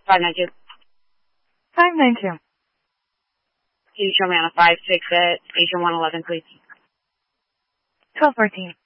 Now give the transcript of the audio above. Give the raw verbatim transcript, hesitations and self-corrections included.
five nine two. five nine two. Can you show me on a five six at Atrium one eleven, please? twelve fourteen.